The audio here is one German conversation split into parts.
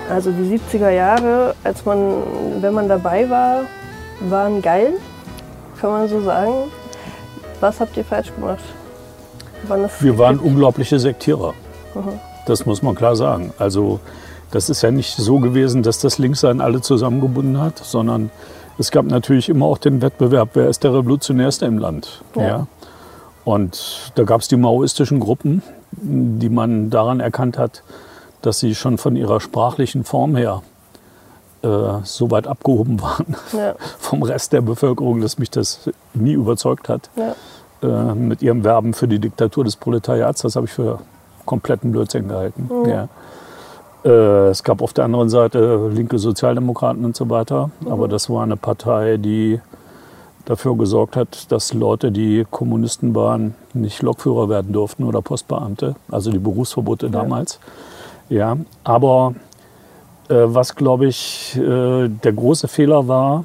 Also die 70er Jahre, wenn man dabei war, waren geil, kann man so sagen. Was habt ihr falsch gemacht? Wir waren unglaubliche Sektierer. Das muss man klar sagen. Also das ist ja nicht so gewesen, dass das Linkssein alle zusammengebunden hat, sondern es gab natürlich immer auch den Wettbewerb, wer ist der Revolutionärste im Land. Ja. Und da gab es die maoistischen Gruppen, die man daran erkannt hat, dass sie schon von ihrer sprachlichen Form her so weit abgehoben waren vom Rest der Bevölkerung, dass mich das nie überzeugt hat. Mit ihrem Werben für die Diktatur des Proletariats, das habe ich für kompletten Blödsinn gehalten. Es gab auf der anderen Seite linke Sozialdemokraten und so weiter, aber das war eine Partei, die dafür gesorgt hat, dass Leute, die Kommunisten waren, nicht Lokführer werden durften oder Postbeamte, also die Berufsverbote damals. Ja, aber was, glaube ich, der große Fehler war,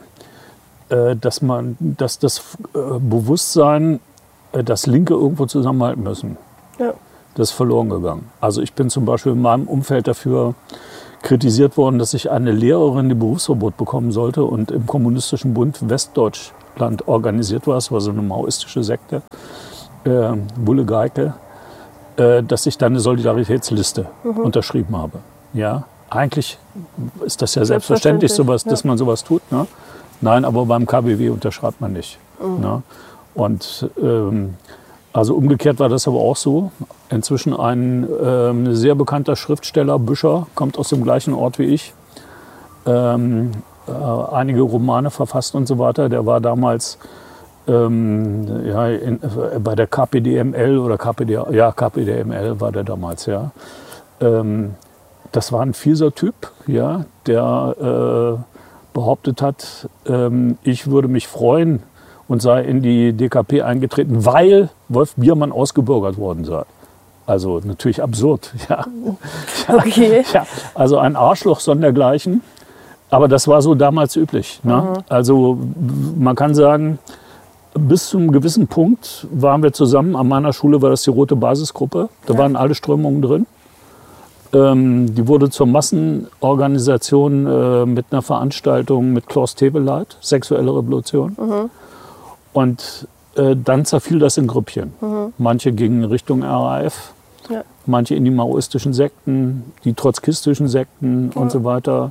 dass das Bewusstsein, dass Linke irgendwo zusammenhalten müssen, das ist verloren gegangen. Also ich bin zum Beispiel in meinem Umfeld dafür kritisiert worden, dass ich eine Lehrerin, die Berufsverbot bekommen sollte und im Kommunistischen Bund Westdeutschland organisiert war, das war so eine maoistische Sekte, Bulle Geike, dass ich dann eine Solidaritätsliste unterschrieben habe. Ja, eigentlich ist das ja selbstverständlich, sowas, dass man sowas tut. Ne? Nein, aber beim KBW unterschreibt man nicht. Ne? Und also umgekehrt war das aber auch so. Inzwischen ein sehr bekannter Schriftsteller, Büscher, kommt aus dem gleichen Ort wie ich. Einige Romane verfasst und so weiter. Der war damals bei der KPDML oder KPDML war der damals, ja. Das war ein fieser Typ, ja, der behauptet hat, ich würde mich freuen und sei in die DKP eingetreten, weil Wolf Biermann ausgebürgert worden sei. Also natürlich absurd, ja. Okay. Ja, also ein Arschloch sondergleichen. Aber das war so damals üblich. Ne? Also man kann sagen, bis zu einem gewissen Punkt waren wir zusammen. An meiner Schule war das die Rote Basisgruppe. Da waren alle Strömungen drin. Die wurde zur Massenorganisation mit einer Veranstaltung mit Klaus Teweleit, Sexuelle Revolution. Und dann zerfiel das in Grüppchen. Manche gingen Richtung RAF, manche in die maoistischen Sekten, die trotzkistischen Sekten und so weiter.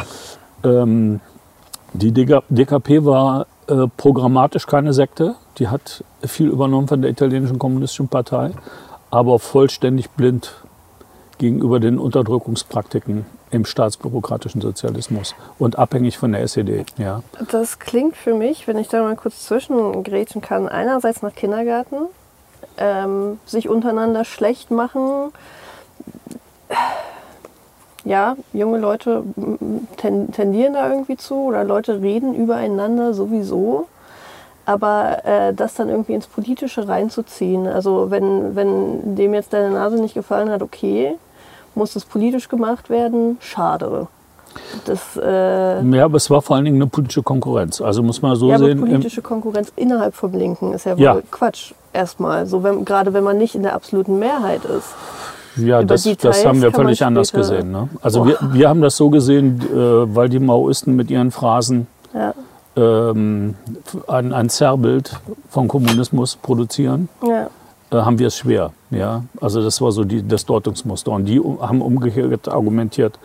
Die DKP war programmatisch keine Sekte. Die hat viel übernommen von der italienischen kommunistischen Partei, aber vollständig blind gegenüber den Unterdrückungspraktiken im staatsbürokratischen Sozialismus und abhängig von der SED. Ja. Das klingt für mich, wenn ich da mal kurz zwischengrätschen kann, einerseits nach Kindergarten, sich untereinander schlecht machen. Ja, junge Leute tendieren da irgendwie zu oder Leute reden übereinander sowieso. Aber das dann irgendwie ins Politische reinzuziehen, also wenn dem jetzt deine Nase nicht gefallen hat, okay, muss es politisch gemacht werden, schade. Ja, aber es war vor allen Dingen eine politische Konkurrenz. Also muss man so sehen. Aber politische Konkurrenz innerhalb vom Linken ist ja wohl Quatsch erstmal. So, gerade wenn man nicht in der absoluten Mehrheit ist. Ja, das haben wir völlig anders gesehen. Ne? Also wir haben das so gesehen, weil die Maoisten mit ihren Phrasen ein Zerrbild von Kommunismus produzieren, haben wir es schwer. Ja? Also das war so das Deutungsmuster. Und die haben umgekehrt argumentiert,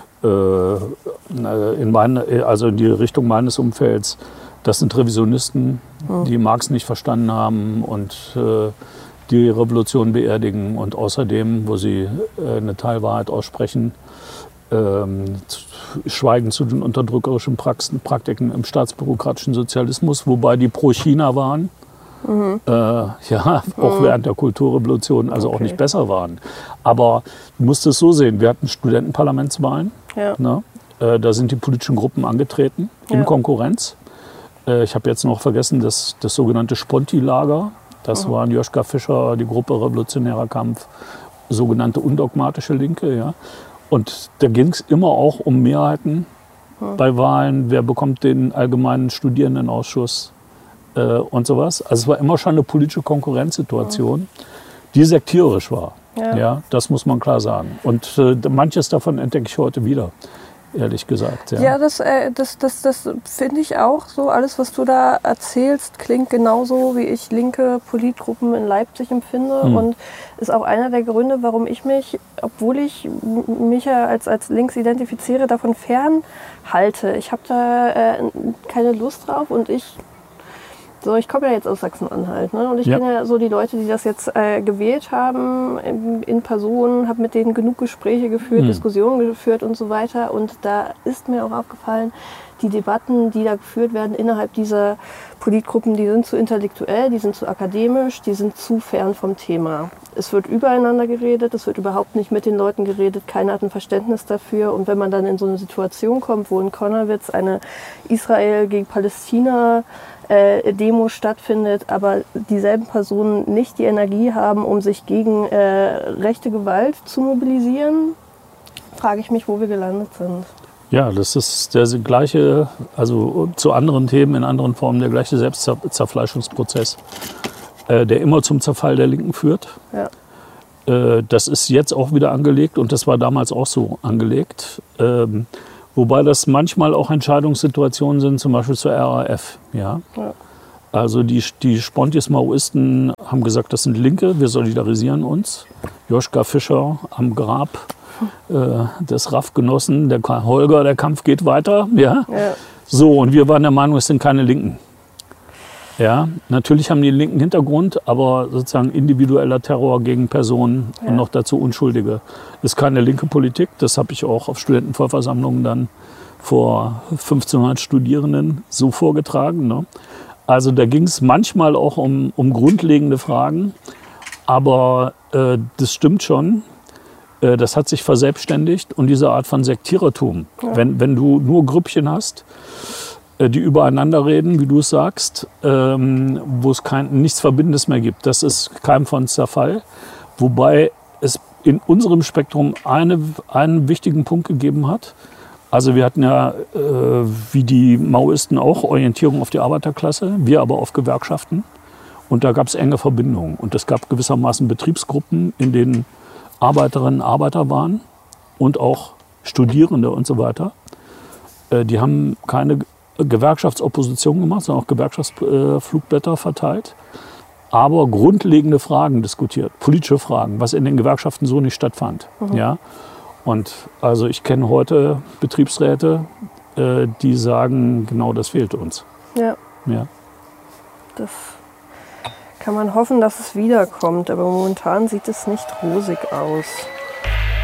also in die Richtung meines Umfelds, das sind Revisionisten, die Marx nicht verstanden haben und die Revolution beerdigen und außerdem, wo sie eine Teilwahrheit aussprechen, schweigen zu den unterdrückerischen Praktiken im staatsbürokratischen Sozialismus, wobei die pro China waren, auch während der Kulturrevolution, also auch nicht besser waren. Aber du musst es so sehen, wir hatten Studentenparlamentswahlen, ne? Da sind die politischen Gruppen angetreten in Konkurrenz. Ich habe jetzt noch vergessen, das sogenannte Sponti-Lager, das waren Joschka Fischer, die Gruppe Revolutionärer Kampf, sogenannte undogmatische Linke. Ja. Und da ging es immer auch um Mehrheiten bei Wahlen. Wer bekommt den allgemeinen Studierendenausschuss und sowas. Also es war immer schon eine politische Konkurrenzsituation, die sektierisch war. Ja, das muss man klar sagen. Und manches davon entdecke ich heute wieder, ehrlich gesagt. Ja, das finde ich auch so. Alles, was du da erzählst, klingt genauso, wie ich linke Politgruppen in Leipzig empfinde. Und ist auch einer der Gründe, warum ich mich, obwohl ich mich ja als links identifiziere, davon fernhalte. Ich habe da keine Lust drauf und ich komme ja jetzt aus Sachsen-Anhalt, ne? Und ich kenne ja so die Leute, die das jetzt gewählt haben, in Person, habe mit denen genug Gespräche geführt, Diskussionen geführt und so weiter. Und da ist mir auch aufgefallen, die Debatten, die da geführt werden innerhalb dieser Politgruppen, die sind zu intellektuell, die sind zu akademisch, die sind zu fern vom Thema. Es wird übereinander geredet, es wird überhaupt nicht mit den Leuten geredet, keiner hat ein Verständnis dafür. Und wenn man dann in so eine Situation kommt, wo in Konnerwitz eine Israel gegen Palästina Demo stattfindet, aber dieselben Personen nicht die Energie haben, um sich gegen rechte Gewalt zu mobilisieren, frage ich mich, wo wir gelandet sind. Ja, das ist der gleiche, also zu anderen Themen, in anderen Formen, der gleiche Selbstzerfleischungsprozess, der immer zum Zerfall der Linken führt. Ja. Das ist jetzt auch wieder angelegt und das war damals auch so angelegt. Wobei das manchmal auch Entscheidungssituationen sind, zum Beispiel zur RAF. Ja? Ja. Also die Spontis-Maoisten haben gesagt, das sind Linke, wir solidarisieren uns. Joschka Fischer am Grab des RAF-Genossen, der Holger, der Kampf geht weiter. Ja? Ja. So, und wir waren der Meinung, es sind keine Linken. Ja, natürlich haben die einen linken Hintergrund, aber sozusagen individueller Terror gegen Personen und noch dazu Unschuldige ist keine linke Politik. Das habe ich auch auf Studentenvollversammlungen dann vor 1500 Studierenden so vorgetragen. Ne? Also da ging es manchmal auch um grundlegende Fragen, aber das stimmt schon. Das hat sich verselbstständigt und diese Art von Sektierertum, wenn du nur Grüppchen hast, die übereinander reden, wie du es sagst, wo es nichts Verbindendes mehr gibt. Das ist keinem von Zerfall. Wobei es in unserem Spektrum einen wichtigen Punkt gegeben hat. Also wir hatten ja, wie die Maoisten auch, Orientierung auf die Arbeiterklasse, wir aber auf Gewerkschaften. Und da gab es enge Verbindungen. Und es gab gewissermaßen Betriebsgruppen, in denen Arbeiterinnen und Arbeiter waren und auch Studierende und so weiter. Die haben keine Gewerkschaftsopposition gemacht, sondern auch Gewerkschaftsflugblätter verteilt, aber grundlegende Fragen diskutiert, politische Fragen, was in den Gewerkschaften so nicht stattfand. Ja? Und also ich kenne heute Betriebsräte, die sagen, genau das fehlt uns. Ja. Das kann man hoffen, dass es wiederkommt, aber momentan sieht es nicht rosig aus.